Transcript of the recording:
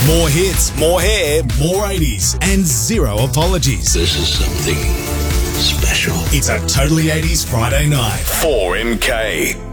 More hits, more hair, more 80s, and zero apologies. This is something special. It's a Totally 80s Friday night. 4MK.